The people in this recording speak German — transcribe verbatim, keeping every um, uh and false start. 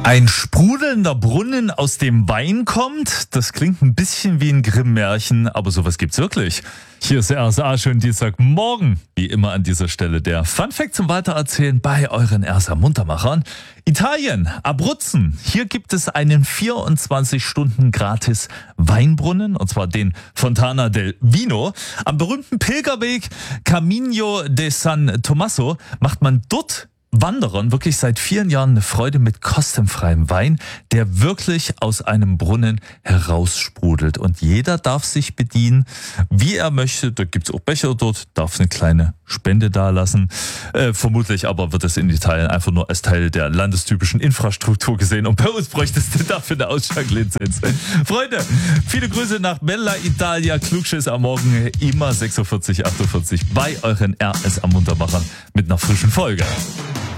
Ein sprudelnder Brunnen, aus dem Wein kommt, das klingt ein bisschen wie ein Grimm-Märchen, aber sowas gibt's wirklich. Hier ist der R S A, schönen Dienstagmorgen. Wie immer an dieser Stelle der Funfact zum Weitererzählen bei euren R S A Muntermachern. Italien, Abruzzen. Hier gibt es einen vierundzwanzig Stunden gratis Weinbrunnen, und zwar den Fontana del Vino. Am berühmten Pilgerweg Camino de San Tommaso macht man dort Wanderern wirklich seit vielen Jahren eine Freude mit kostenfreiem Wein, der wirklich aus einem Brunnen heraussprudelt. Und jeder darf sich bedienen, wie er möchte. Da gibt's auch Becher dort, darf eine kleine Spende dalassen. Äh, vermutlich aber wird es in Italien einfach nur als Teil der landestypischen Infrastruktur gesehen. Und bei uns bräuchtest du dafür eine Ausschlaglizenz. Freunde, viele Grüße nach Bella Italia. Klugschiss am Morgen, immer sechs Uhr vierzig, acht Uhr vierzig bei euren R S A Muntermachern mit einer frischen Folge.